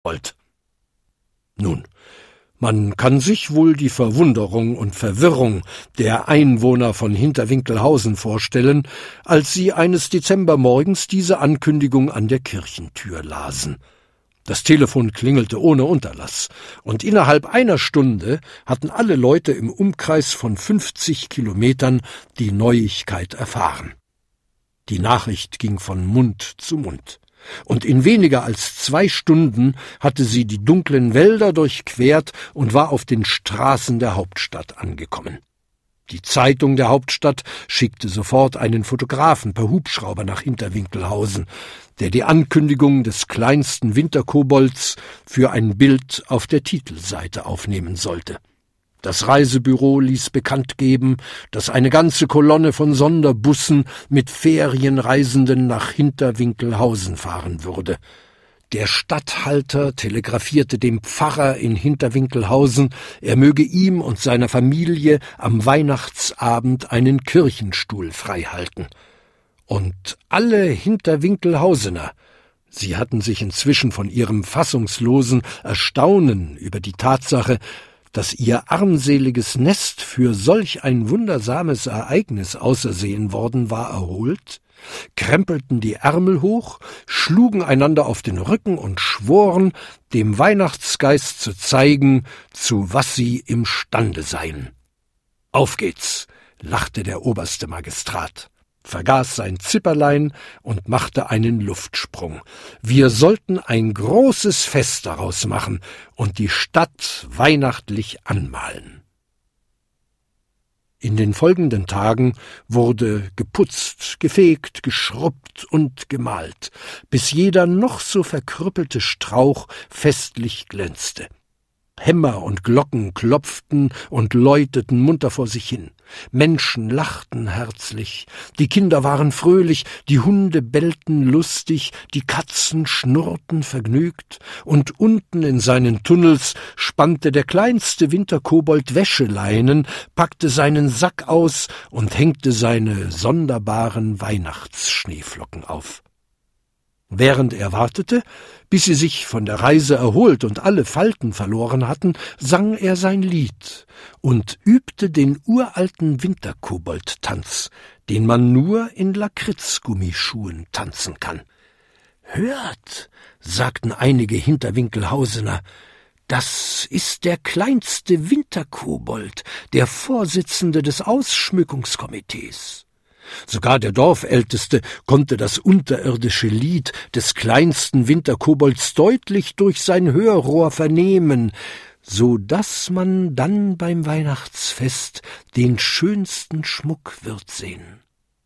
Winterkobold. Nun, man kann sich wohl die Verwunderung und Verwirrung der Einwohner von Hinterwinkelhausen vorstellen, als sie eines Dezembermorgens diese Ankündigung an der Kirchentür lasen. Das Telefon klingelte ohne Unterlass, und innerhalb einer Stunde hatten alle Leute im Umkreis von 50 Kilometern die Neuigkeit erfahren. Die Nachricht ging von Mund zu Mund, und in weniger als 2 Stunden hatte sie die dunklen Wälder durchquert und war auf den Straßen der Hauptstadt angekommen. Die Zeitung der Hauptstadt schickte sofort einen Fotografen per Hubschrauber nach Hinterwinkelhausen, der die Ankündigung des kleinsten Winterkobolds für ein Bild auf der Titelseite aufnehmen sollte. Das Reisebüro ließ bekannt geben, dass eine ganze Kolonne von Sonderbussen mit Ferienreisenden nach Hinterwinkelhausen fahren würde. Der Statthalter telegrafierte dem Pfarrer in Hinterwinkelhausen, er möge ihm und seiner Familie am Weihnachtsabend einen Kirchenstuhl freihalten. Und alle Hinterwinkelhausener, sie hatten sich inzwischen von ihrem fassungslosen Erstaunen über die Tatsache, dass ihr armseliges Nest für solch ein wundersames Ereignis ausersehen worden war, erholt, krempelten die Ärmel hoch, schlugen einander auf den Rücken und schworen, dem Weihnachtsgeist zu zeigen, zu was sie imstande seien. »Auf geht's«, lachte der oberste Magistrat, vergaß sein Zipperlein und machte einen Luftsprung. Wir sollten ein großes Fest daraus machen und die Stadt weihnachtlich anmalen. In den folgenden Tagen wurde geputzt, gefegt, geschrubbt und gemalt, bis jeder noch so verkrüppelte Strauch festlich glänzte. Hämmer und Glocken klopften und läuteten munter vor sich hin. Menschen lachten herzlich, die Kinder waren fröhlich, die Hunde bellten lustig, die Katzen schnurrten vergnügt, und unten in seinen Tunnels spannte der kleinste Winterkobold Wäscheleinen, packte seinen Sack aus und hängte seine sonderbaren Weihnachtsschneeflocken auf. Während er wartete, bis sie sich von der Reise erholt und alle Falten verloren hatten, sang er sein Lied und übte den uralten Winterkobold-Tanz, den man nur in Lakritzgummischuhen tanzen kann. »Hört«, sagten einige Hinterwinkelhausener, »das ist der kleinste Winterkobold, der Vorsitzende des Ausschmückungskomitees.« Sogar der Dorfälteste konnte das unterirdische Lied des kleinsten Winterkobolds deutlich durch sein Hörrohr vernehmen, so daß man dann beim Weihnachtsfest den schönsten Schmuck wird sehen.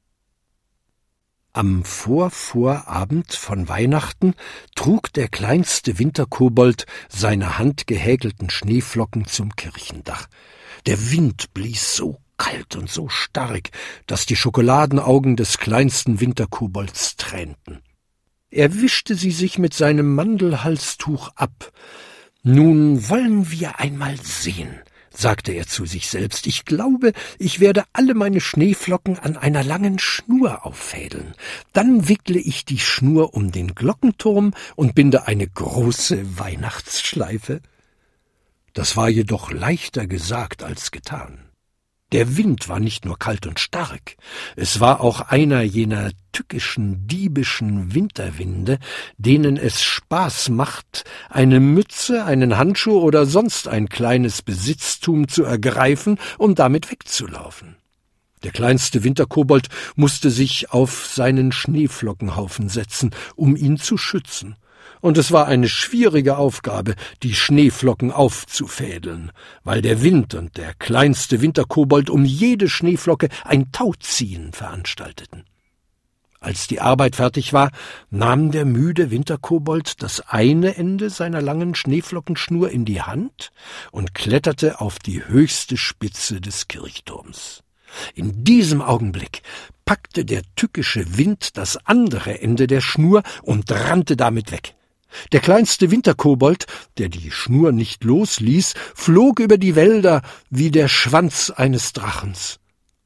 Am Vorvorabend von Weihnachten trug der kleinste Winterkobold seine handgehäkelten Schneeflocken zum Kirchendach. Der Wind blies so kalt und so stark, dass die Schokoladenaugen des kleinsten Winterkobolds tränten. Er wischte sie sich mit seinem Mandelhalstuch ab. »Nun wollen wir einmal sehen«, sagte er zu sich selbst. »Ich glaube, ich werde alle meine Schneeflocken an einer langen Schnur auffädeln. Dann wickle ich die Schnur um den Glockenturm und binde eine große Weihnachtsschleife.« Das war jedoch leichter gesagt als getan. Der Wind war nicht nur kalt und stark, es war auch einer jener tückischen, diebischen Winterwinde, denen es Spaß macht, eine Mütze, einen Handschuh oder sonst ein kleines Besitztum zu ergreifen, um damit wegzulaufen. Der kleinste Winterkobold musste sich auf seinen Schneeflockenhaufen setzen, um ihn zu schützen. Und es war eine schwierige Aufgabe, die Schneeflocken aufzufädeln, weil der Wind und der kleinste Winterkobold um jede Schneeflocke ein Tauziehen veranstalteten. Als die Arbeit fertig war, nahm der müde Winterkobold das eine Ende seiner langen Schneeflockenschnur in die Hand und kletterte auf die höchste Spitze des Kirchturms. In diesem Augenblick packte der tückische Wind das andere Ende der Schnur und rannte damit weg. Der kleinste Winterkobold, der die Schnur nicht losließ, flog über die Wälder wie der Schwanz eines Drachens.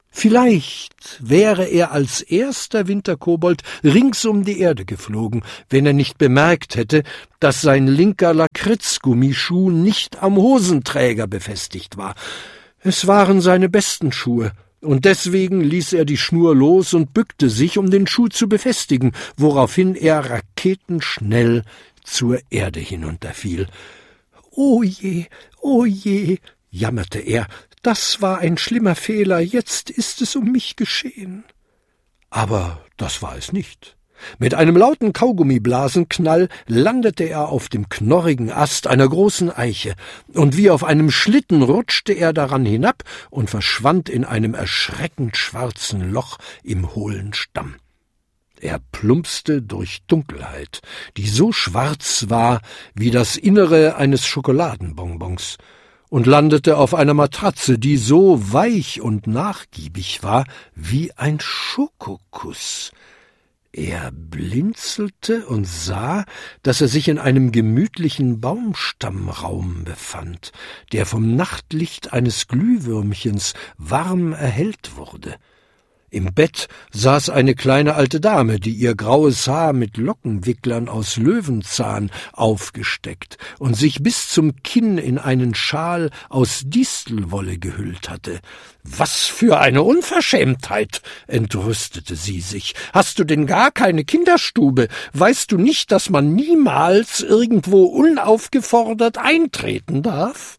Vielleicht wäre er als erster Winterkobold rings um die Erde geflogen, wenn er nicht bemerkt hätte, dass sein linker Lakritzgummischuh nicht am Hosenträger befestigt war. Es waren seine besten Schuhe, und deswegen ließ er die Schnur los und bückte sich, um den Schuh zu befestigen, woraufhin er raketenschnell zur Erde hinunterfiel. »O je«, jammerte er, »das war ein schlimmer Fehler, jetzt ist es um mich geschehen.« Aber das war es nicht. Mit einem lauten Kaugummiblasenknall landete er auf dem knorrigen Ast einer großen Eiche, und wie auf einem Schlitten rutschte er daran hinab und verschwand in einem erschreckend schwarzen Loch im hohlen Stamm. Er plumpste durch Dunkelheit, die so schwarz war wie das Innere eines Schokoladenbonbons, und landete auf einer Matratze, die so weich und nachgiebig war wie ein Schokokuss. Er blinzelte und sah, dass er sich in einem gemütlichen Baumstammraum befand, der vom Nachtlicht eines Glühwürmchens warm erhellt wurde. Im Bett saß eine kleine alte Dame, die ihr graues Haar mit Lockenwicklern aus Löwenzahn aufgesteckt und sich bis zum Kinn in einen Schal aus Distelwolle gehüllt hatte. »Was für eine Unverschämtheit«, entrüstete sie sich. »Hast du denn gar keine Kinderstube? Weißt du nicht, dass man niemals irgendwo unaufgefordert eintreten darf?«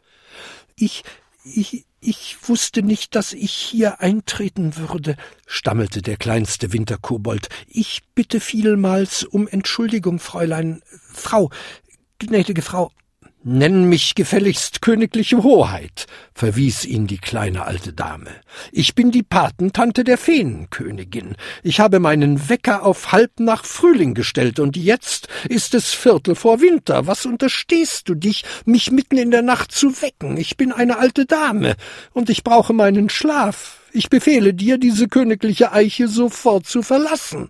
Ich wusste nicht, dass ich hier eintreten würde«, stammelte der kleinste Winterkobold. »Ich bitte vielmals um Entschuldigung, Fräulein, gnädige Frau.« »Nenn mich gefälligst königliche Hoheit«, verwies ihn die kleine alte Dame. »Ich bin die Patentante der Feenkönigin. Ich habe meinen Wecker auf halb nach Frühling gestellt, und jetzt ist es 1/4 Winter. Was unterstehst du dich, mich mitten in der Nacht zu wecken? Ich bin eine alte Dame, und ich brauche meinen Schlaf. Ich befehle dir, diese königliche Eiche sofort zu verlassen.«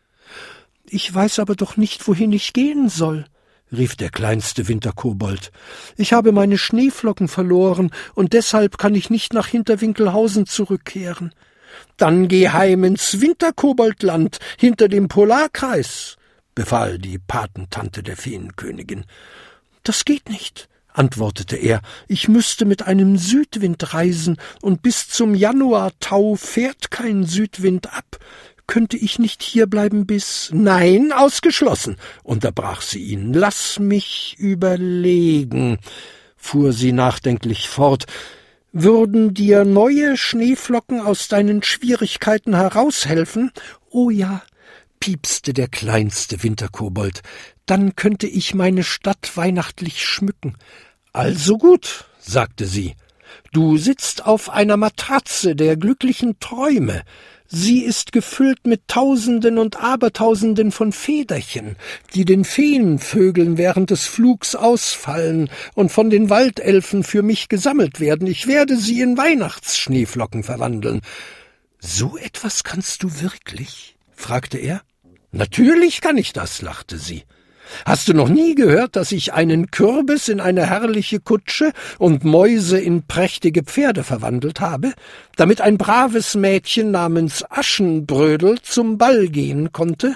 »Ich weiß aber doch nicht, wohin ich gehen soll«, rief der kleinste Winterkobold. »Ich habe meine Schneeflocken verloren, und deshalb kann ich nicht nach Hinterwinkelhausen zurückkehren.« »Dann geh heim ins Winterkoboldland hinter dem Polarkreis«, befahl die Patentante der Feenkönigin. »Das geht nicht«, antwortete er. »Ich müsste mit einem Südwind reisen, und bis zum Januartau fährt kein Südwind ab. Könnte ich nicht hierbleiben bis...« »Nein, ausgeschlossen«, unterbrach sie ihn. »Lass mich überlegen«, fuhr sie nachdenklich fort. »Würden dir neue Schneeflocken aus deinen Schwierigkeiten heraushelfen?« »Oh ja«, piepste der kleinste Winterkobold. »Dann könnte ich meine Stadt weihnachtlich schmücken.« »Also gut«, sagte sie. »Du sitzt auf einer Matratze der glücklichen Träume. Sie ist gefüllt mit Tausenden und Abertausenden von Federchen, die den Feenvögeln während des Flugs ausfallen und von den Waldelfen für mich gesammelt werden. Ich werde sie in Weihnachtsschneeflocken verwandeln.« »So etwas kannst du wirklich?« fragte er. »Natürlich kann ich das«, lachte sie. »Hast du noch nie gehört, dass ich einen Kürbis in eine herrliche Kutsche und Mäuse in prächtige Pferde verwandelt habe, damit ein braves Mädchen namens Aschenbrödel zum Ball gehen konnte?«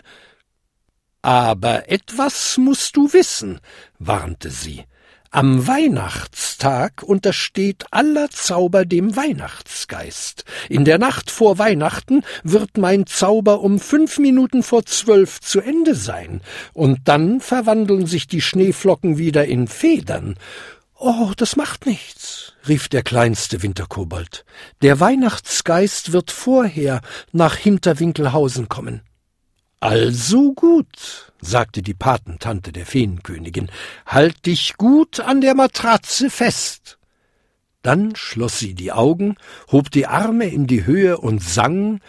»Aber etwas musst du wissen«, warnte sie. »Am Weihnachtstag untersteht aller Zauber dem Weihnachtsgeist. In der Nacht vor Weihnachten wird mein Zauber um 11:55 zu Ende sein, und dann verwandeln sich die Schneeflocken wieder in Federn.« »Oh, das macht nichts«, rief der kleinste Winterkobold. »Der Weihnachtsgeist wird vorher nach Hinterwinkelhausen kommen.« »Also gut«, sagte die Patentante der Feenkönigin, »halt dich gut an der Matratze fest.« Dann schloss sie die Augen, hob die Arme in die Höhe und sang: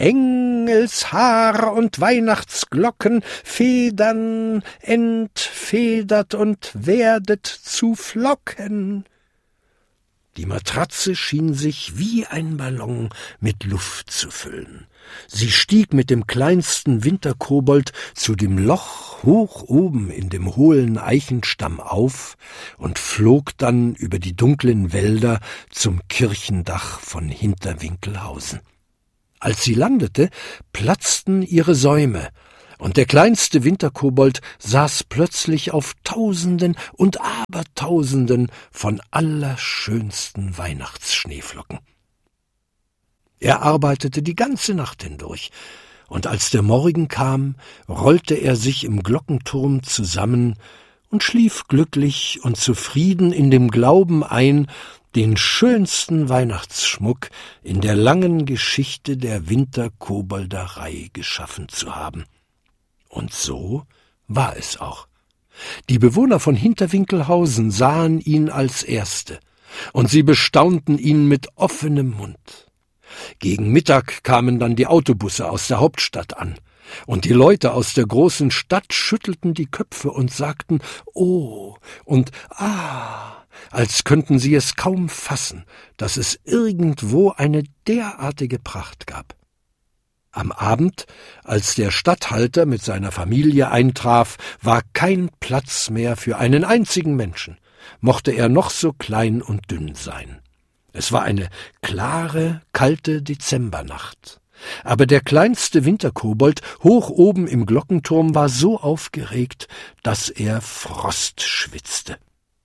»Engelshaar und Weihnachtsglocken, Federn entfedert und werdet zu Flocken.« Die Matratze schien sich wie ein Ballon mit Luft zu füllen. Sie stieg mit dem kleinsten Winterkobold zu dem Loch hoch oben in dem hohlen Eichenstamm auf und flog dann über die dunklen Wälder zum Kirchendach von Hinterwinkelhausen. Als sie landete, platzten ihre Säume, und der kleinste Winterkobold saß plötzlich auf Tausenden und Abertausenden von allerschönsten Weihnachtsschneeflocken. Er arbeitete die ganze Nacht hindurch, und als der Morgen kam, rollte er sich im Glockenturm zusammen und schlief glücklich und zufrieden in dem Glauben ein, den schönsten Weihnachtsschmuck in der langen Geschichte der Winterkobolderei geschaffen zu haben. Und so war es auch. Die Bewohner von Hinterwinkelhausen sahen ihn als Erste, und sie bestaunten ihn mit offenem Mund. Gegen Mittag kamen dann die Autobusse aus der Hauptstadt an, und die Leute aus der großen Stadt schüttelten die Köpfe und sagten »Oh« und »Ah«, als könnten sie es kaum fassen, dass es irgendwo eine derartige Pracht gab. Am Abend, als der Statthalter mit seiner Familie eintraf, war kein Platz mehr für einen einzigen Menschen, mochte er noch so klein und dünn sein. Es war eine klare, kalte Dezembernacht. Aber der kleinste Winterkobold hoch oben im Glockenturm war so aufgeregt, dass er Frost schwitzte.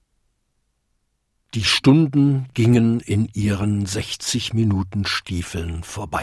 Die Stunden gingen in ihren 60-Minuten-Stiefeln vorbei.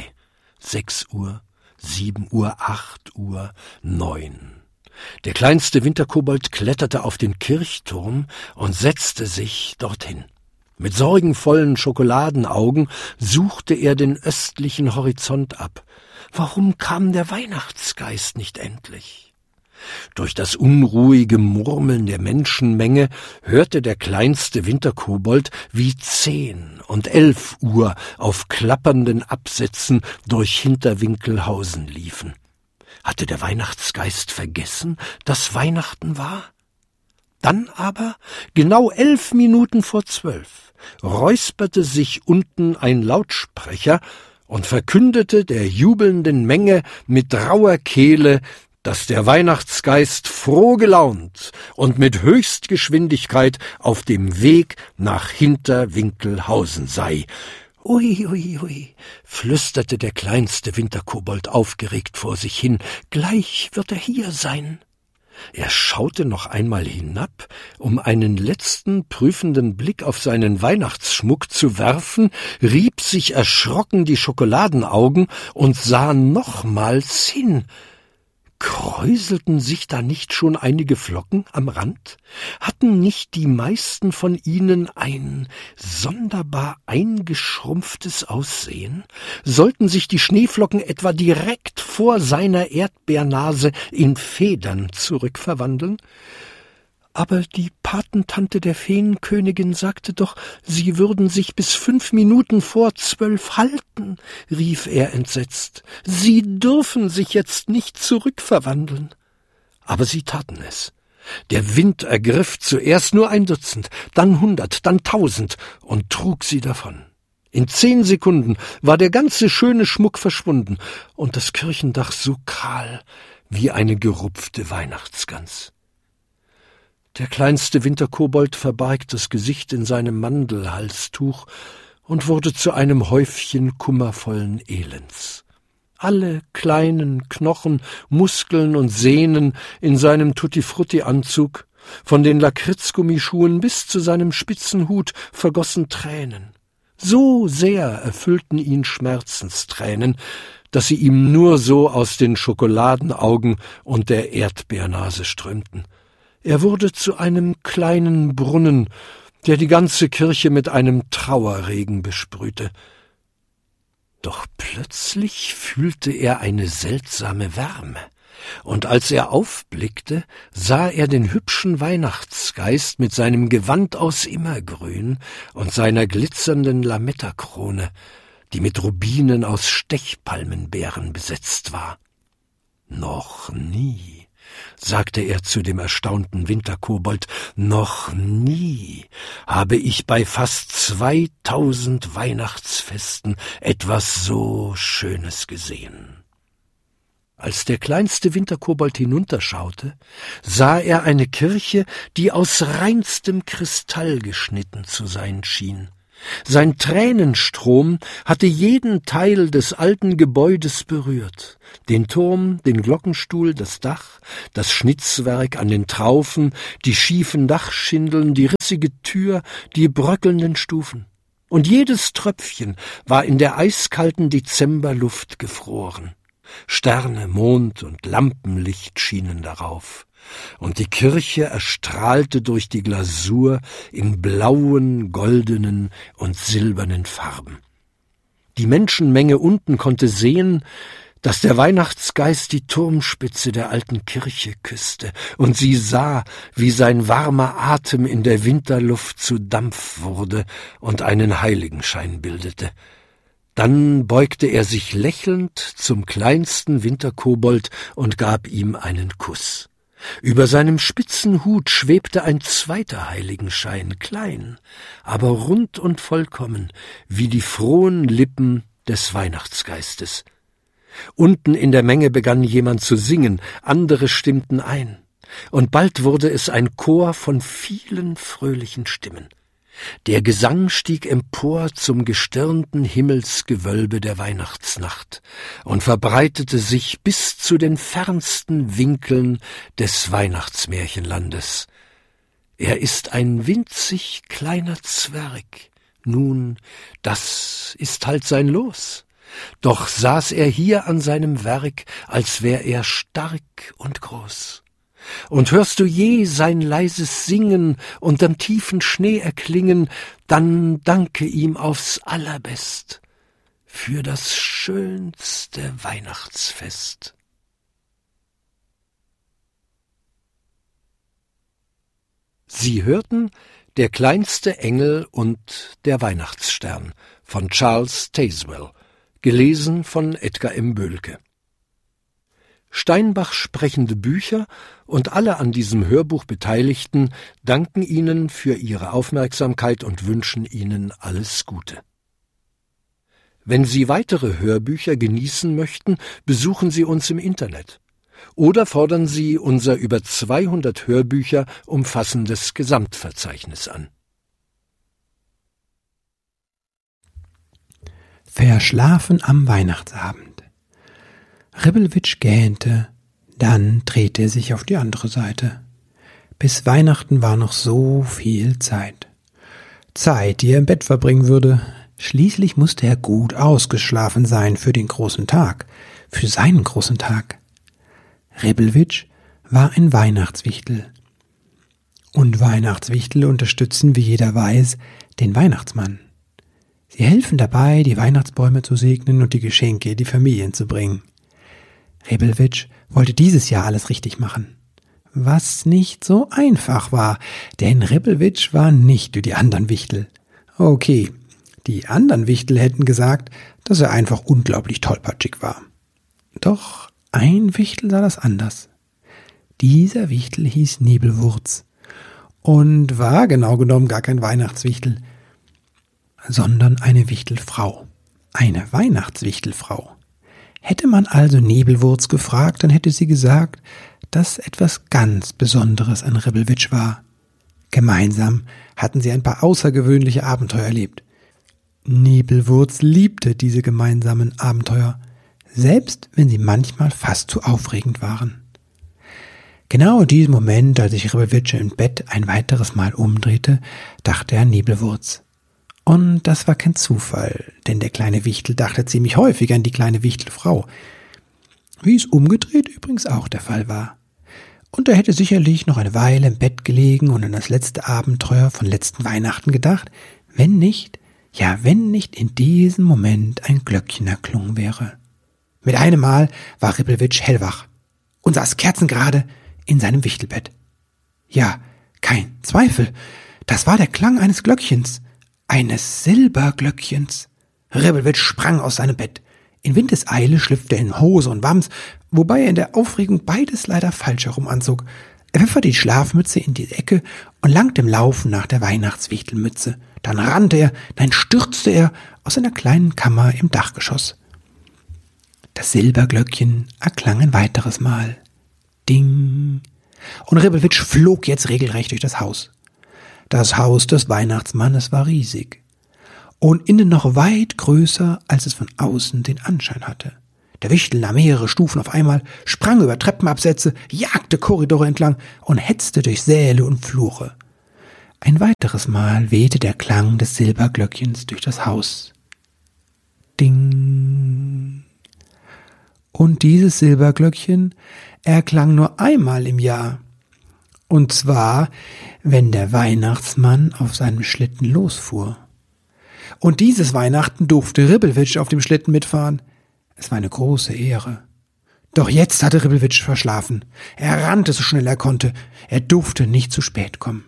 6 Uhr, 7 Uhr, 8 Uhr, 9. Der kleinste Winterkobold kletterte auf den Kirchturm und setzte sich dorthin. Mit sorgenvollen Schokoladenaugen suchte er den östlichen Horizont ab. Warum kam der Weihnachtsgeist nicht endlich? Durch das unruhige Murmeln der Menschenmenge hörte der kleinste Winterkobold, wie 10 und 11 Uhr auf klappernden Absätzen durch Hinterwinkelhausen liefen. Hatte der Weihnachtsgeist vergessen, dass Weihnachten war? Dann aber, genau 11 Minuten vor 12, räusperte sich unten ein Lautsprecher und verkündete der jubelnden Menge mit rauer Kehle, dass der Weihnachtsgeist froh gelaunt und mit Höchstgeschwindigkeit auf dem Weg nach Hinterwinkelhausen sei. »Ui, ui, ui«, flüsterte der kleinste Winterkobold aufgeregt vor sich hin, »gleich wird er hier sein.« Er schaute noch einmal hinab, um einen letzten prüfenden Blick auf seinen Weihnachtsschmuck zu werfen, rieb sich erschrocken die Schokoladenaugen und sah nochmals hin. Kräuselten sich da nicht schon einige Flocken am Rand? Hatten nicht die meisten von ihnen ein sonderbar eingeschrumpftes Aussehen? Sollten sich die Schneeflocken etwa direkt vor seiner Erdbeernase in Federn zurückverwandeln? Aber die Patentante der Feenkönigin sagte doch, sie würden sich bis 5 Minuten vor 12 halten, rief er entsetzt. Sie dürfen sich jetzt nicht zurückverwandeln. Aber sie taten es. Der Wind ergriff zuerst nur 1 Dutzend, dann 100, dann 1000 und trug sie davon. In 10 Sekunden war der ganze schöne Schmuck verschwunden und das Kirchendach so kahl wie eine gerupfte Weihnachtsgans. Der kleinste Winterkobold verbarg das Gesicht in seinem Mandelhalstuch und wurde zu einem Häufchen kummervollen Elends. Alle kleinen Knochen, Muskeln und Sehnen in seinem Tutti-Frutti-Anzug, von den Lakritzgummischuhen bis zu seinem Spitzenhut, vergossen Tränen. So sehr erfüllten ihn Schmerzenstränen, dass sie ihm nur so aus den Schokoladenaugen und der Erdbeernase strömten. Er wurde zu einem kleinen Brunnen, der die ganze Kirche mit einem Trauerregen besprühte. Doch plötzlich fühlte er eine seltsame Wärme, und als er aufblickte, sah er den hübschen Weihnachtsgeist mit seinem Gewand aus Immergrün und seiner glitzernden Lametta-Krone, die mit Rubinen aus Stechpalmenbeeren besetzt war. Noch nie, sagte er zu dem erstaunten Winterkobold, noch nie habe ich bei fast 2000 Weihnachtsfesten etwas so Schönes gesehen. Als der kleinste Winterkobold hinunterschaute, sah er eine Kirche, die aus reinstem Kristall geschnitten zu sein schien. Sein Tränenstrom hatte jeden Teil des alten Gebäudes berührt. Den Turm, den Glockenstuhl, das Dach, das Schnitzwerk an den Traufen, die schiefen Dachschindeln, die rissige Tür, die bröckelnden Stufen. Und jedes Tröpfchen war in der eiskalten Dezemberluft gefroren. Sterne, Mond und Lampenlicht schienen darauf. Und die Kirche erstrahlte durch die Glasur in blauen, goldenen und silbernen Farben. Die Menschenmenge unten konnte sehen, dass der Weihnachtsgeist die Turmspitze der alten Kirche küsste, und sie sah, wie sein warmer Atem in der Winterluft zu Dampf wurde und einen Heiligenschein bildete. Dann beugte er sich lächelnd zum kleinsten Winterkobold und gab ihm einen Kuss. Über seinem spitzen Hut schwebte ein zweiter Heiligenschein, klein, aber rund und vollkommen, wie die frohen Lippen des Weihnachtsgeistes. Unten in der Menge begann jemand zu singen, andere stimmten ein, und bald wurde es ein Chor von vielen fröhlichen Stimmen. Der Gesang stieg empor zum gestirnten Himmelsgewölbe der Weihnachtsnacht und verbreitete sich bis zu den fernsten Winkeln des Weihnachtsmärchenlandes. Er ist ein winzig kleiner Zwerg, nun, das ist halt sein Los. Doch saß er hier an seinem Werk, als wär er stark und groß. Und hörst du je sein leises Singen unterm tiefen Schnee erklingen, dann danke ihm aufs allerbest für das schönste Weihnachtsfest. Sie hörten Der kleinste Engel und der Weihnachtsstern von Charles Tazewell, gelesen von Edgar M. Böhlke. Steinbach sprechende Bücher und alle an diesem Hörbuch Beteiligten danken Ihnen für Ihre Aufmerksamkeit und wünschen Ihnen alles Gute. Wenn Sie weitere Hörbücher genießen möchten, besuchen Sie uns im Internet oder fordern Sie unser über 200 Hörbücher umfassendes Gesamtverzeichnis an. Verschlafen am Weihnachtsabend. Ribbelwitsch gähnte, dann drehte er sich auf die andere Seite. Bis Weihnachten war noch so viel Zeit. Zeit, die er im Bett verbringen würde. Schließlich musste er gut ausgeschlafen sein für den großen Tag, für seinen großen Tag. Ribbelwitsch war ein Weihnachtswichtel. Und Weihnachtswichtel unterstützen, wie jeder weiß, den Weihnachtsmann. Sie helfen dabei, die Weihnachtsbäume zu segnen und die Geschenke in die Familien zu bringen. Ribbelwitsch wollte dieses Jahr alles richtig machen, was nicht so einfach war, denn Ribbelwitsch war nicht wie die anderen Wichtel. Okay, die anderen Wichtel hätten gesagt, dass er einfach unglaublich tollpatschig war. Doch ein Wichtel sah das anders. Dieser Wichtel hieß Nebelwurz und war genau genommen gar kein Weihnachtswichtel, sondern eine Wichtelfrau, eine Weihnachtswichtelfrau. Hätte man also Nebelwurz gefragt, dann hätte sie gesagt, dass etwas ganz Besonderes an Ribbelwitsch war. Gemeinsam hatten sie ein paar außergewöhnliche Abenteuer erlebt. Nebelwurz liebte diese gemeinsamen Abenteuer, selbst wenn sie manchmal fast zu aufregend waren. Genau in diesem Moment, als sich Ribbelwitsch im Bett ein weiteres Mal umdrehte, dachte er an Nebelwurz. Und das war kein Zufall, denn der kleine Wichtel dachte ziemlich häufig an die kleine Wichtelfrau, wie es umgedreht übrigens auch der Fall war. Und er hätte sicherlich noch eine Weile im Bett gelegen und an das letzte Abenteuer von letzten Weihnachten gedacht, wenn nicht in diesem Moment ein Glöckchen erklungen wäre. Mit einem Mal war Ribbelwitsch hellwach und saß kerzengerade in seinem Wichtelbett. Ja, kein Zweifel, das war der Klang eines Glöckchens. Eines Silberglöckchens. Ribbelwitsch sprang aus seinem Bett. In Windeseile schlüpfte er in Hose und Wams, wobei er in der Aufregung beides leider falsch herum anzog. Er pfefferte die Schlafmütze in die Ecke und langte im Laufen nach der Weihnachtswichtelmütze. Dann stürzte er aus seiner kleinen Kammer im Dachgeschoss. Das Silberglöckchen erklang ein weiteres Mal. Ding! Und Ribbelwitsch flog jetzt regelrecht durch das Haus. Das Haus des Weihnachtsmannes war riesig. und innen noch weit größer, als es von außen den Anschein hatte. Der Wichtel nahm mehrere Stufen auf einmal, sprang über Treppenabsätze, jagte Korridore entlang und hetzte durch Säle und Flure. Ein weiteres Mal wehte der Klang des Silberglöckchens durch das Haus. Ding! Und dieses Silberglöckchen erklang nur einmal im Jahr. Und zwar, wenn der Weihnachtsmann auf seinem Schlitten losfuhr. Und dieses Weihnachten durfte Ribbelwitsch auf dem Schlitten mitfahren. Es war eine große Ehre. Doch jetzt hatte Ribbelwitsch verschlafen. Er rannte so schnell er konnte. Er durfte nicht zu spät kommen.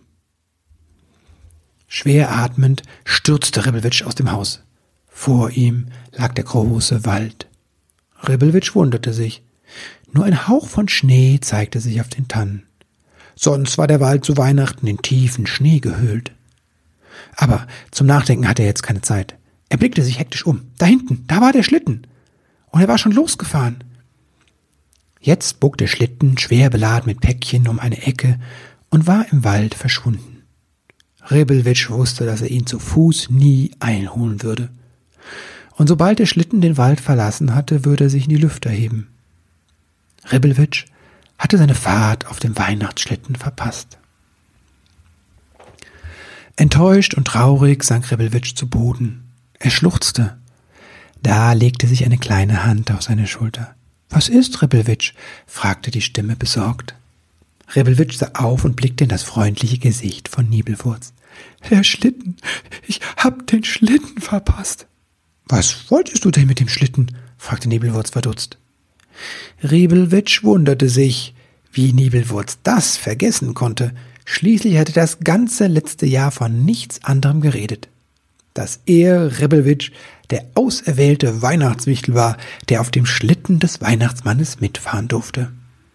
Schwer atmend stürzte Ribbelwitsch aus dem Haus. Vor ihm lag der große Wald. Ribbelwitsch wunderte sich. Nur ein Hauch von Schnee zeigte sich auf den Tannen. Sonst war der Wald zu Weihnachten in tiefen Schnee gehüllt. Aber zum Nachdenken hatte er jetzt keine Zeit. Er blickte sich hektisch um. Da hinten, da war der Schlitten. Und er war schon losgefahren. Jetzt bog der Schlitten, schwer beladen mit Päckchen, um eine Ecke und war im Wald verschwunden. Ribbelwitsch wusste, dass er ihn zu Fuß nie einholen würde. Und sobald der Schlitten den Wald verlassen hatte, würde er sich in die Lüfte heben. Ribbelwitsch hatte seine Fahrt auf dem Weihnachtsschlitten verpasst. Enttäuscht und traurig sank Ribbelwitsch zu Boden. Er schluchzte. Da legte sich eine kleine Hand auf seine Schulter. »Was ist, Ribbelwitsch?« fragte die Stimme besorgt. Ribbelwitsch sah auf und blickte in das freundliche Gesicht von Nibelwurz. »Der Schlitten! Ich hab den Schlitten verpasst!« »Was wolltest du denn mit dem Schlitten?« fragte Nibelwurz verdutzt. Ribbelwitsch wunderte sich, wie Nibelwurz das vergessen konnte. Schließlich hatte das ganze letzte Jahr von nichts anderem geredet. Dass er, Ribbelwitsch, der auserwählte Weihnachtswichtel war, der auf dem Schlitten des Weihnachtsmannes mitfahren durfte.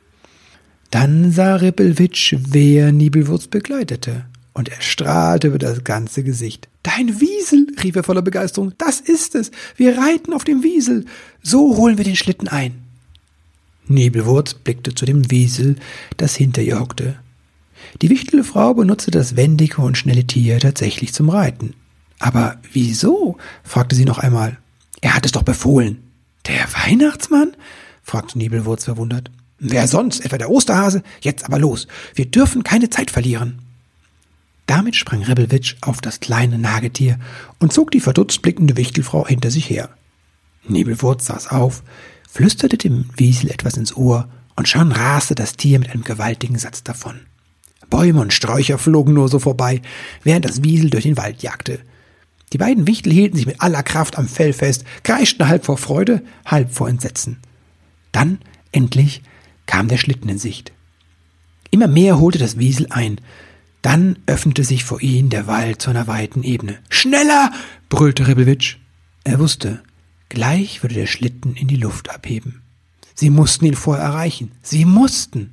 Dann sah Ribbelwitsch, wer Nibelwurz begleitete, und er strahlte über das ganze Gesicht. »Dein Wiesel«, rief er voller Begeisterung, »das ist es, wir reiten auf dem Wiesel, so holen wir den Schlitten ein.« Nibelwurz blickte zu dem Wiesel, das hinter ihr hockte. Die Wichtelfrau benutzte das wendige und schnelle Tier tatsächlich zum Reiten. »Aber wieso?« fragte sie noch einmal. »Er hat es doch befohlen.« »Der Weihnachtsmann?« fragte Nibelwurz verwundert. »Wer sonst, etwa der Osterhase? Jetzt aber los, wir dürfen keine Zeit verlieren.« Damit sprang Ribbelwitsch auf das kleine Nagetier und zog die verdutzt blickende Wichtelfrau hinter sich her. Nibelwurz saß auf, flüsterte dem Wiesel etwas ins Ohr und schon raste das Tier mit einem gewaltigen Satz davon. Bäume und Sträucher flogen nur so vorbei, während das Wiesel durch den Wald jagte. Die beiden Wichtel hielten sich mit aller Kraft am Fell fest, kreischten halb vor Freude, halb vor Entsetzen. Dann, endlich, kam der Schlitten in Sicht. Immer mehr holte das Wiesel ein. Dann öffnete sich vor ihnen der Wald zu einer weiten Ebene. »Schneller!« brüllte Ribbelwitsch. Er wusste, gleich würde der Schlitten in die Luft abheben. Sie mussten ihn vorher erreichen. Sie mussten!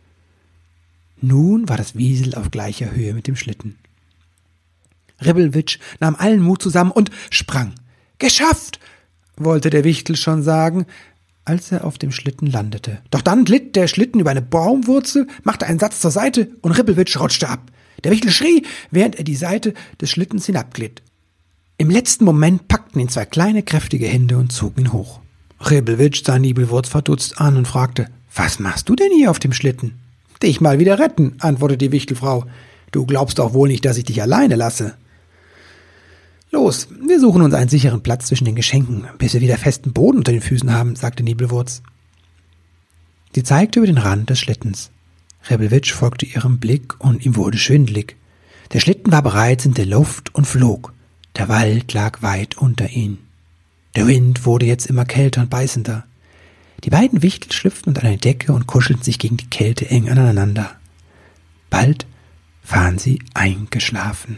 Nun war das Wiesel auf gleicher Höhe mit dem Schlitten. Ribbelwitsch nahm allen Mut zusammen und sprang. »Geschafft!« wollte der Wichtel schon sagen, als er auf dem Schlitten landete. Doch dann glitt der Schlitten über eine Baumwurzel, machte einen Satz zur Seite und Ribbelwitsch rutschte ab. Der Wichtel schrie, während er die Seite des Schlittens hinabglitt. Im letzten Moment packten ihn zwei kleine, kräftige Hände und zogen ihn hoch. Ribbelwitsch sah Nibelwurz verdutzt an und fragte, »Was machst du denn hier auf dem Schlitten?« »Dich mal wieder retten«, antwortete die Wichtelfrau. »Du glaubst doch wohl nicht, dass ich dich alleine lasse.« »Los, wir suchen uns einen sicheren Platz zwischen den Geschenken, bis wir wieder festen Boden unter den Füßen haben«, sagte Nibelwurz. Sie zeigte über den Rand des Schlittens. Ribbelwitsch folgte ihrem Blick und ihm wurde schwindelig. Der Schlitten war bereits in der Luft und flog. Der Wald lag weit unter ihnen. Der Wind wurde jetzt immer kälter und beißender. Die beiden Wichtel schlüpften unter eine Decke und kuschelten sich gegen die Kälte eng aneinander. Bald waren sie eingeschlafen.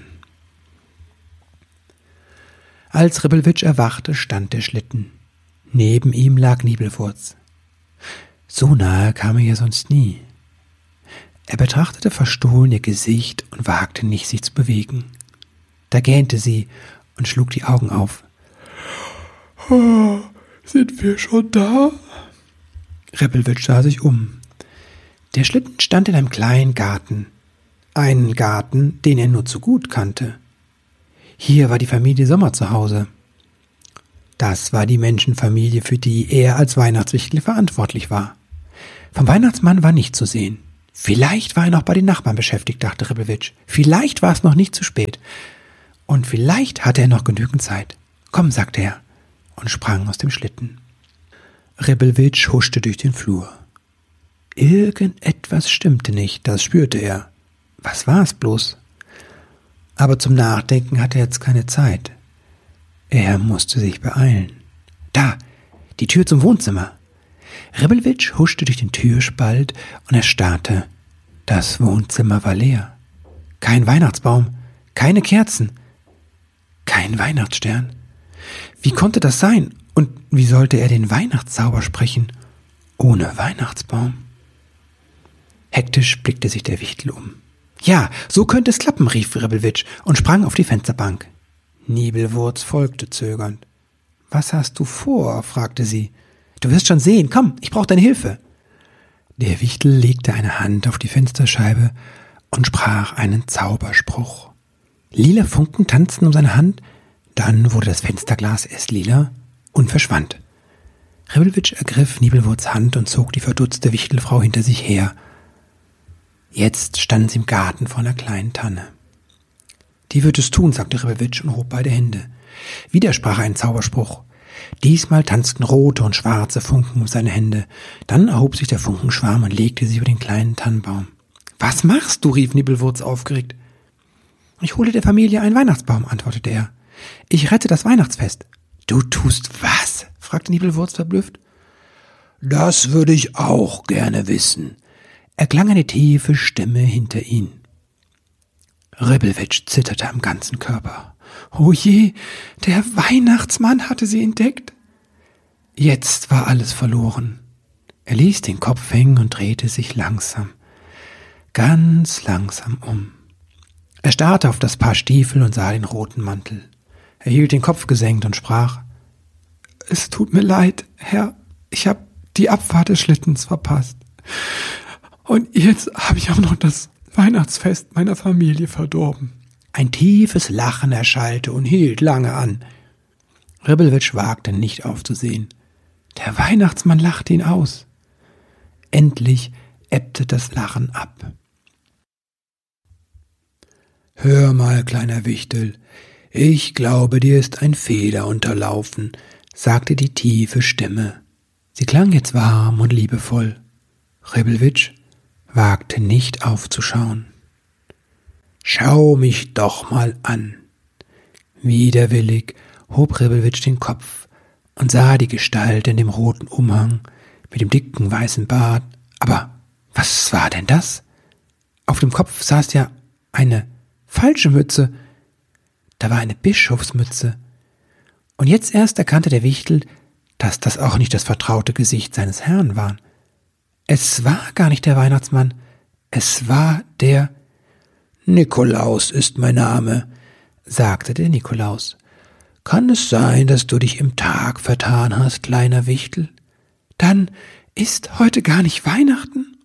Als Ribbelwitsch erwachte, stand der Schlitten. Neben ihm lag Nibelwurz. So nahe kam er ihr sonst nie. Er betrachtete verstohlen ihr Gesicht und wagte nicht, sich zu bewegen. Da gähnte sie und schlug die Augen auf. »Oh, sind wir schon da?« Ribbelwitsch sah sich um. Der Schlitten stand in einem kleinen Garten. Einen Garten, den er nur zu gut kannte. Hier war die Familie Sommer zu Hause. Das war die Menschenfamilie, für die er als Weihnachtswichtel verantwortlich war. Vom Weihnachtsmann war nichts zu sehen. Vielleicht war er noch bei den Nachbarn beschäftigt, dachte Ribbelwitsch. Vielleicht war es noch nicht zu spät. Und vielleicht hatte er noch genügend Zeit. Komm, sagte er und sprang aus dem Schlitten. Ribbelwitsch huschte durch den Flur. Irgendetwas stimmte nicht, das spürte er. Was war es bloß? Aber zum Nachdenken hatte er jetzt keine Zeit. Er musste sich beeilen. Da, die Tür zum Wohnzimmer. Ribbelwitsch huschte durch den Türspalt und erstarrte. Das Wohnzimmer war leer. Kein Weihnachtsbaum, keine Kerzen, kein Weihnachtsstern. Wie konnte das sein? Und wie sollte er den Weihnachtszauber sprechen, ohne Weihnachtsbaum? Hektisch blickte sich der Wichtel um. Ja, so könnte es klappen, rief Ribbelwitsch und sprang auf die Fensterbank. Nibelwurz folgte zögernd. Was hast du vor? Fragte sie. Du wirst schon sehen, komm, ich brauche deine Hilfe. Der Wichtel legte eine Hand auf die Fensterscheibe und sprach einen Zauberspruch. Lila Funken tanzten um seine Hand, dann wurde das Fensterglas erst lila und verschwand. Ribbelwitsch ergriff Nibelwurz Hand und zog die verdutzte Wichtelfrau hinter sich her. Jetzt standen sie im Garten vor einer kleinen Tanne. Die wird es tun, sagte Ribbelwitsch und hob beide Hände. Wieder sprach er einen Zauberspruch. Diesmal tanzten rote und schwarze Funken um seine Hände. Dann erhob sich der Funkenschwarm und legte sich über den kleinen Tannenbaum. Was machst du? Rief Nibelwurz aufgeregt. Ich hole der Familie einen Weihnachtsbaum, antwortete er. Ich rette das Weihnachtsfest. Du tust was? Fragte Nibelwurz verblüfft. Das würde ich auch gerne wissen, erklang eine tiefe Stimme hinter ihnen. Ribbelwitsch zitterte am ganzen Körper. Oh je, der Weihnachtsmann hatte sie entdeckt. Jetzt war alles verloren. Er ließ den Kopf hängen und drehte sich langsam, ganz langsam um. Er starrte auf das Paar Stiefel und sah den roten Mantel. Er hielt den Kopf gesenkt und sprach: Es tut mir leid, Herr, ich habe die Abfahrt des Schlittens verpasst. Und jetzt habe ich auch noch das Weihnachtsfest meiner Familie verdorben. Ein tiefes Lachen erschallte und hielt lange an. Ribbelwitsch wagte nicht aufzusehen. Der Weihnachtsmann lachte ihn aus. Endlich ebbte das Lachen ab. Hör mal, kleiner Wichtel, ich glaube, dir ist ein Fehler unterlaufen, sagte die tiefe Stimme. Sie klang jetzt warm und liebevoll. Ribbelwitsch wagte nicht aufzuschauen. Schau mich doch mal an. Widerwillig hob Ribbelwitsch den Kopf und sah die Gestalt in dem roten Umhang mit dem dicken weißen Bart. Aber was war denn das? Auf dem Kopf saß ja eine falsche Mütze. Da war eine Bischofsmütze. Und jetzt erst erkannte der Wichtel, dass das auch nicht das vertraute Gesicht seines Herrn war. Es war gar nicht der Weihnachtsmann, es war der Nikolaus ist mein Name, sagte der Nikolaus. Kann es sein, dass du dich im Tag vertan hast, kleiner Wichtel? Dann ist heute gar nicht Weihnachten?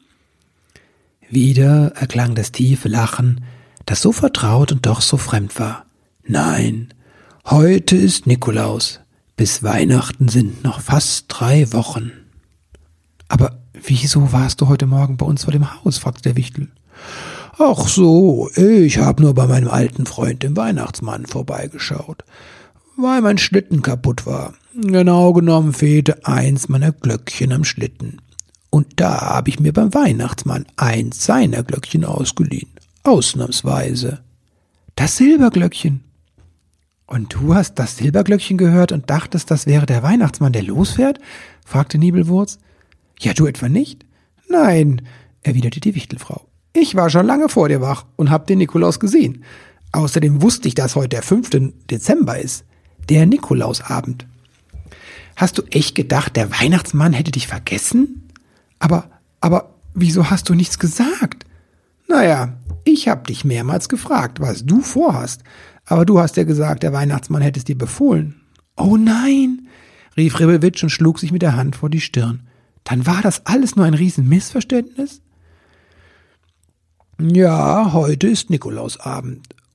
Wieder erklang das tiefe Lachen, das so vertraut und doch so fremd war. Nein, heute ist Nikolaus. Bis Weihnachten sind noch fast 3 Wochen. Aber wieso warst du heute Morgen bei uns vor dem Haus? Fragte der Wichtel. Ach so, ich habe nur bei meinem alten Freund, dem Weihnachtsmann, vorbeigeschaut, weil mein Schlitten kaputt war. Genau genommen fehlte eins meiner Glöckchen am Schlitten. Und da habe ich mir beim Weihnachtsmann eins seiner Glöckchen ausgeliehen. Ausnahmsweise. Das Silberglöckchen. Und du hast das Silberglöckchen gehört und dachtest, das wäre der Weihnachtsmann, der losfährt? Fragte Nibelwurz. Ja, du etwa nicht? Nein, erwiderte die Wichtelfrau. Ich war schon lange vor dir wach und hab den Nikolaus gesehen. Außerdem wusste ich, dass heute der 5. Dezember ist, der Nikolausabend. Hast du echt gedacht, der Weihnachtsmann hätte dich vergessen? Aber wieso hast du nichts gesagt? Naja, ich hab dich mehrmals gefragt, was du vorhast. Aber du hast ja gesagt, der Weihnachtsmann hätte es dir befohlen. Oh nein, rief Ribbelwitsch und schlug sich mit der Hand vor die Stirn. Dann war das alles nur ein Riesenmissverständnis? Ja, heute ist Nikolausabend.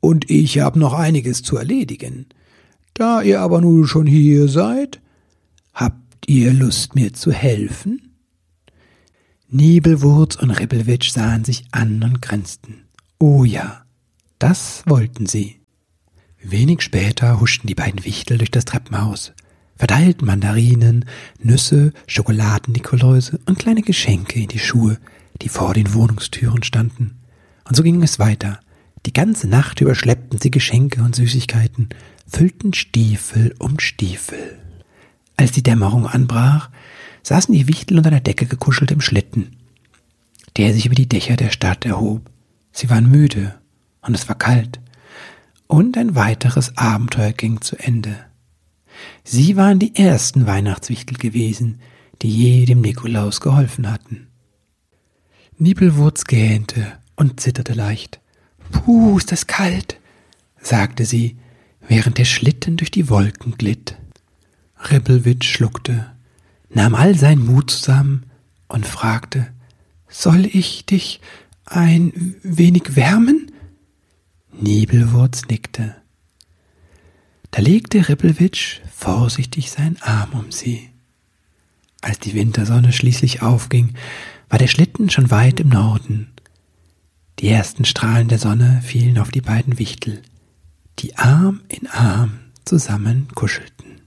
und ich habe noch einiges zu erledigen. Da ihr aber nun schon hier seid, habt ihr Lust, mir zu helfen?« Nibelwurz und Ribbelwitsch sahen sich an und grinsten. Oh ja, das wollten sie. Wenig später huschten die beiden Wichtel durch das Treppenhaus, verteilten Mandarinen, Nüsse, Schokoladen-Nikoläuse und kleine Geschenke in die Schuhe, die vor den Wohnungstüren standen. Und so ging es weiter. Die ganze Nacht über schleppten sie Geschenke und Süßigkeiten, füllten Stiefel um Stiefel. Als die Dämmerung anbrach, saßen die Wichtel unter der Decke gekuschelt im Schlitten, der sich über die Dächer der Stadt erhob. Sie waren müde und es war kalt. Und ein weiteres Abenteuer ging zu Ende. Sie waren die ersten Weihnachtswichtel gewesen, die je dem Nikolaus geholfen hatten. Nibelwurz gähnte und zitterte leicht. »Puh, ist das kalt«, sagte sie, während der Schlitten durch die Wolken glitt. Ribbelwitsch schluckte, nahm all seinen Mut zusammen und fragte, »Soll ich dich ein wenig wärmen?« Nibelwurz nickte. Da legte Ribbelwitsch vorsichtig seinen Arm um sie. Als die Wintersonne schließlich aufging, war der Schlitten schon weit im Norden. Die ersten Strahlen der Sonne fielen auf die beiden Wichtel, die Arm in Arm zusammen kuschelten.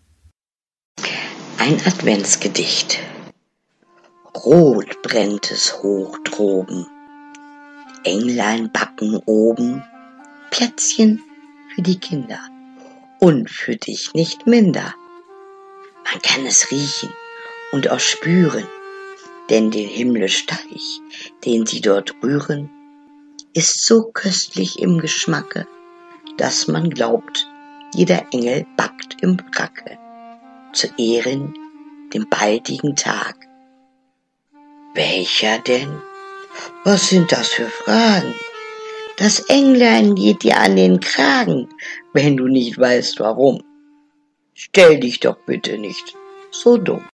Ein Adventsgedicht. Rot brennt es hoch droben, Englein backen oben, Plätzchen für die Kinder und für dich nicht minder. Man kann es riechen und auch spüren, denn der himmlische Teich, den sie dort rühren, ist so köstlich im Geschmacke, dass man glaubt, jeder Engel backt im Bracke, zu Ehren dem baldigen Tag. Welcher denn? Was sind das für Fragen? Das Englein geht dir an den Kragen, wenn du nicht weißt warum. Stell dich doch bitte nicht so dumm.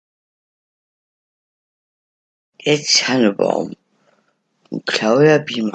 Der Tannebaum von Claudia Biemann.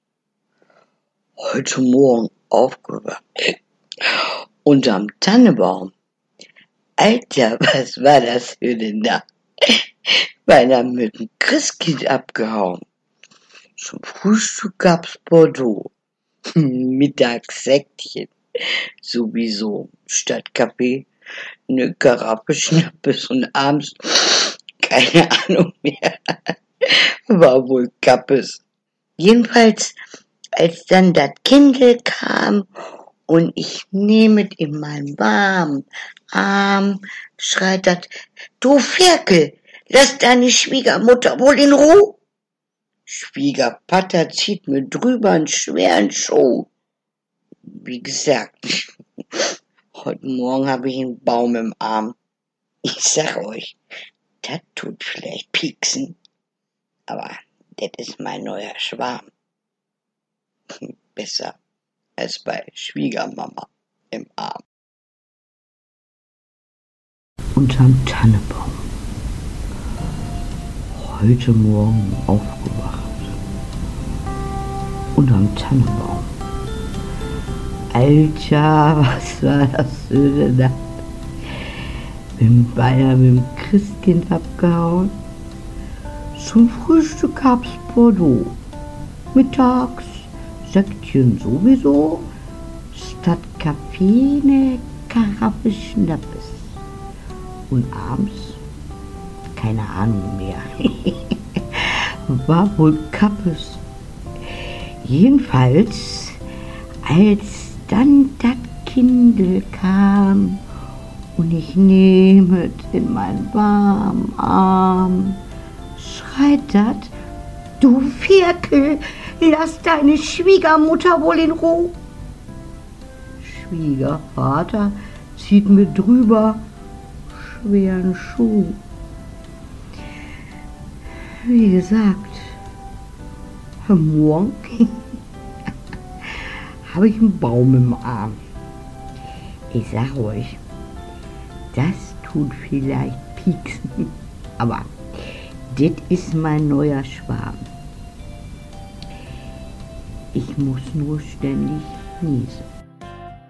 Heute Morgen aufgewacht. Unterm Tannebaum. Alter, was war das für eine Nacht? Beinahe mit dem Christkind abgehauen. Zum Frühstück gab's Bordeaux. Mittags Säckchen. Sowieso. Statt Kaffee eine Karaffe Schnappes und abends keine Ahnung mehr. War wohl Kappes. Jedenfalls, als dann das Kindle kam und ich nehmet in meinen warmen Arm, schreit dat, du Ferkel, lass deine Schwiegermutter wohl in Ruhe. Schwiegervater zieht mir drüber einen schweren Schuh. Wie gesagt, heute Morgen habe ich einen Baum im Arm. Ich sag euch, das tut vielleicht pieksen, aber das ist mein neuer Schwarm. Besser als bei Schwiegermama im Arm. Unterm Tannebaum. Heute Morgen aufgewacht. Unterm Tannebaum. Alter, was war das für eine Nacht? Bin beinahe mit dem Christkind abgehauen. Zum Frühstück gab's Bordeaux. Mittags Säckchen sowieso. Statt Kaffee ne Karaffe Schnappes. Und abends keine Ahnung mehr. War wohl Kappes. Jedenfalls, als dann das Kindle kam und ich nehmet in meinen warmen Arm, schreit dat, du Ferkel, lass deine Schwiegermutter wohl in Ruhe. Schwiegervater zieht mir drüber schweren Schuh. Wie gesagt, morgen habe ich einen Baum im Arm. Ich sag euch, das tut vielleicht pieksen, aber das ist mein neuer Schwarm. Ich muss nur ständig niesen.